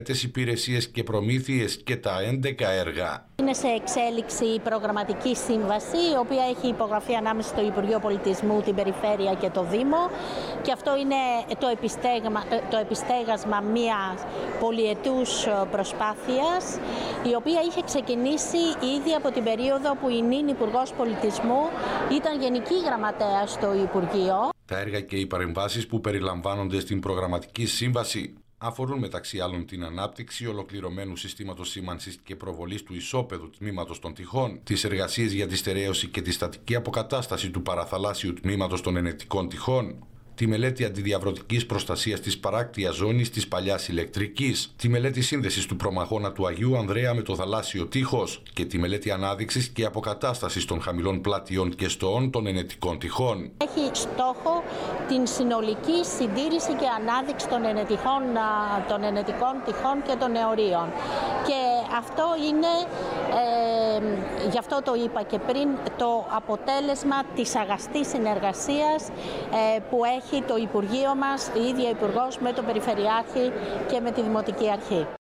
τις υπηρεσίες και προμήθειες και τα 11 έργα. Είναι σε εξέλιξη η προγραμματική σύμβαση, η οποία έχει υπογραφεί ανάμεσα στο Υπουργείο Πολιτισμού, την Περιφέρεια και το Δήμο. Και αυτό είναι το επιστέγασμα μιας πολυετούς προσπάθειας, η οποία είχε ξεκινήσει ήδη από την περίοδο που η νυν Υπουργός Πολιτισμού ήταν Γενική Γραμματέα στο Υπουργείο. Τα έργα και οι παρεμβάσεις που περιλαμβάνονται στην προγραμματική σύμβαση αφορούν μεταξύ άλλων την ανάπτυξη ολοκληρωμένου συστήματος σήμανσης και προβολής του ισόπεδου τμήματος των τυχών, τις εργασίες για τη στερέωση και τη στατική αποκατάσταση του παραθαλάσσιου τμήματος των ενετικών τυχών, τη μελέτη αντιδιαβρωτικής προστασίας της παράκτιας ζώνης της παλιάς ηλεκτρικής, τη μελέτη σύνδεσης του προμαχώνα του Αγίου Ανδρέα με το θαλάσσιο τείχος και τη μελέτη ανάδειξης και αποκατάστασης των χαμηλών πλατιών και στοών των ενετικών τυχών. Έχει στόχο την συνολική συντήρηση και ανάδειξη των ενετικών τυχών και των αιωρίων. Και αυτό είναι, γι' αυτό το είπα και πριν, το αποτέλεσμα της αγαστής συνεργασίας που έχει το Υπουργείο μας, η ίδια Υπουργός με τον Περιφερειάρχη και με τη Δημοτική Αρχή.